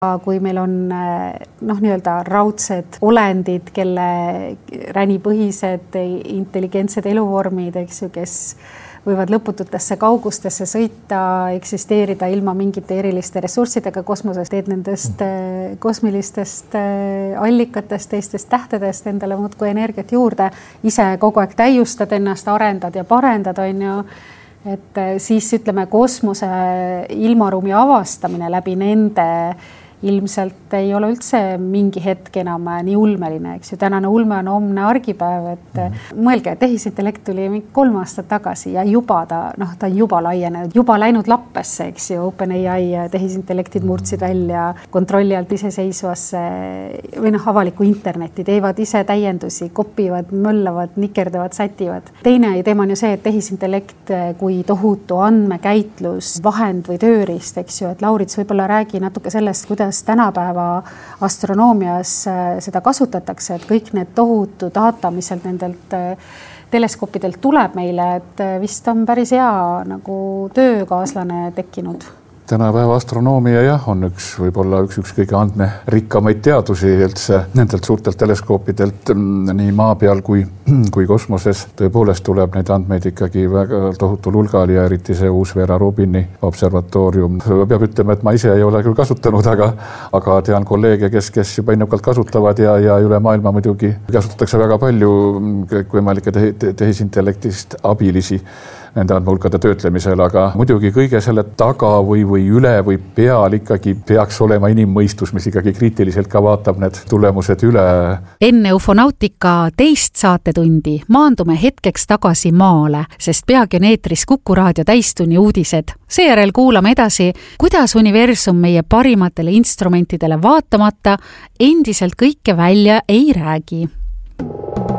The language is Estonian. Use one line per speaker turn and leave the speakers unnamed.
kui meil on nii-öelda raudsed olendid, kelle ränipõhised intelligentsed eluvormid, eks ju, kes võivad lõpututesse kaugustesse sõita, eksisteerida ilma mingite eriliste ressurssidega kosmoses, teed nendest kosmilistest allikatest, teistest tähtedest endale muudkui energiat juurde, ise kogu aeg täiustad ennast, arendad ja parendad, on ju. Et siis ütleme kosmose ilmaruumi avastamine läbi nende ilmselt ei ole üldse mingi hetk enam nii ulmeline, eks ju. Tänane ulme on homne argipäev, et mõelge, tehisintellekt tuli 3 aastat tagasi ja juba ta on juba laienenud, juba läinud lappesse, eks ju. OpenAI tehisintellektid murdsid välja kontrolli alt iseseisvasse või avalikku internetti, teevad ise täiendusi, kopivad, möllavad, nikerdavad, sätivad. Teine teema on ju see, et tehisintellekt kui tohutu andmekäitlus, vahend või tööriist, eks ju. Et Laurits võib-olla räägi natuke sellest, kuidas tänapäeva astronoomias seda kasutatakse, et kõik need tohutu data, mis sealt nendelt teleskoopidelt tuleb meile, et vist on päris hea nagu töökaaslane tekkinud.
Tänapäeva astronoomia on võib-olla üks kõige andmerikkamaid teadusi üldse nendelt suurtelt teleskoopidelt nii maa peal kui kosmoses. Tõepoolest tuleb neid andmeid ikkagi väga tohutul hulgal ja eriti see uus Vera Rubini observatoorium. Peab ütlema, et ma ise ei ole küll kasutanud, aga tean kolleege, kes juba innukalt kasutavad ja üle maailma muidugi kasutatakse väga palju võimalike tehisintellektist abilisi nende andmehulkade töötlemisel, aga muidugi kõige selle taga või üle või peal ikkagi peaks olema inimmõistus, mis ikkagi kriitiliselt ka vaatab need tulemused üle.
Enne Ufonautika teist saatetundi maandume hetkeks tagasi maale, sest peagi on eetris Kuku raadio täistunni uudised. Seejärel kuulame edasi, kuidas universum meie parimatele instrumentidele vaatamata endiselt kõike välja ei räägi.